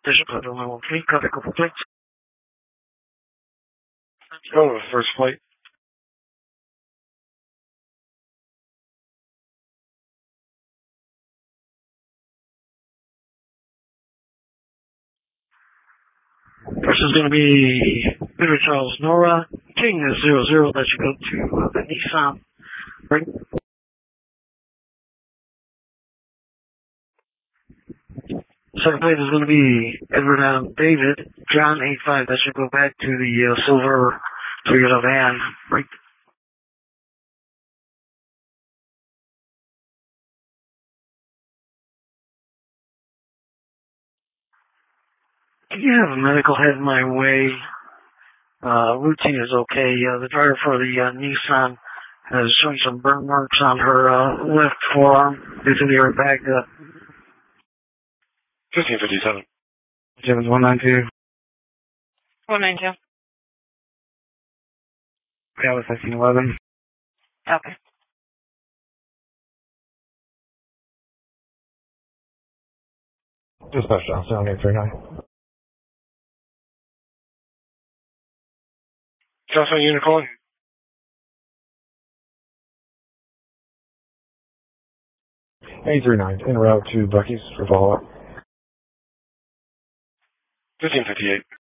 Bishop, I don't know, fleet, got a couple plates. Go, first flight. First is going to be Peter Charles Nora, King is 00, that should go to the Nissan. Right. Second plate is going to be Edward Adam David, John 85, that should go back to the silver Toyota van. Right. You have a medical heading my way. Routine is okay. The driver for the Nissan has shown some burn marks on her left forearm due to the airbag. 1557. Jim's 192. 192. Yeah, with 1511. Okay. Dispatch down, 7839. Johnson Unicorn. 839, en route to Bucky's for follow-up. 1558.